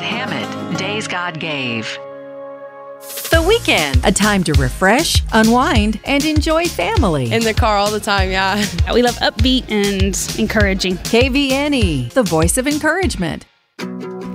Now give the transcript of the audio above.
Hammett, Days God Gave. The weekend, a time to refresh, unwind, and enjoy family. In the car all the time, yeah. We love upbeat and encouraging. KVNE, the voice of encouragement.